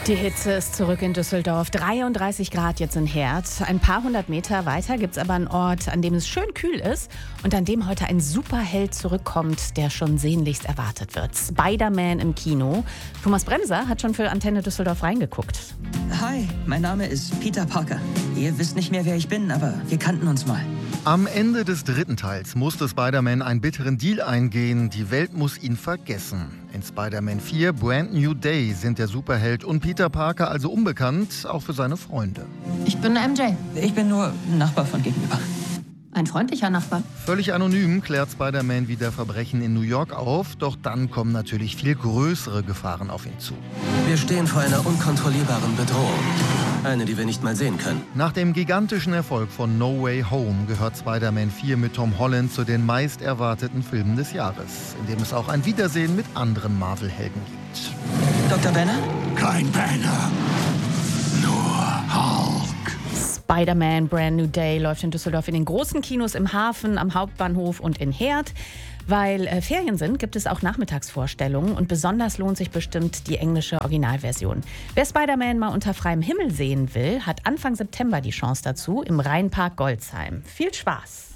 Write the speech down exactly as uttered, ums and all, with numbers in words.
Die Hitze ist zurück in Düsseldorf. dreiunddreißig Grad jetzt in Herd. Ein paar hundert Meter weiter gibt es aber einen Ort, an dem es schön kühl ist und an dem heute ein Superheld zurückkommt, der schon sehnlichst erwartet wird. Spider-Man im Kino. Thomas Bremser hat schon für Antenne Düsseldorf reingeguckt. Hi, mein Name ist Peter Parker. Ihr wisst nicht mehr, wer ich bin, aber wir kannten uns mal. Am Ende des dritten Teils musste Spider-Man einen bitteren Deal eingehen. Die Welt muss ihn vergessen. In Spider-Man vier Brand New Day sind der Superheld und Peter Parker also unbekannt, auch für seine Freunde. Ich bin M J. Ich bin nur ein Nachbar von gegenüber. Ein freundlicher Nachbar. Völlig anonym klärt Spider-Man wieder Verbrechen in New York auf, doch dann kommen natürlich viel größere Gefahren auf ihn zu. Wir stehen vor einer unkontrollierbaren Bedrohung. Eine, die wir nicht mal sehen können. Nach dem gigantischen Erfolg von No Way Home gehört Spider-Man vier mit Tom Holland zu den meist erwarteten Filmen des Jahres, in dem es auch ein Wiedersehen mit anderen Marvel-Helden gibt. Doktor Banner? Kein Banner, nur Hulk. Spider-Man Brand New Day läuft in Düsseldorf in den großen Kinos im Hafen, am Hauptbahnhof und in Herd. Weil äh, Ferien sind, gibt es auch Nachmittagsvorstellungen und besonders lohnt sich bestimmt die englische Originalversion. Wer Spider-Man mal unter freiem Himmel sehen will, hat Anfang September die Chance dazu im Rheinpark Golzheim. Viel Spaß!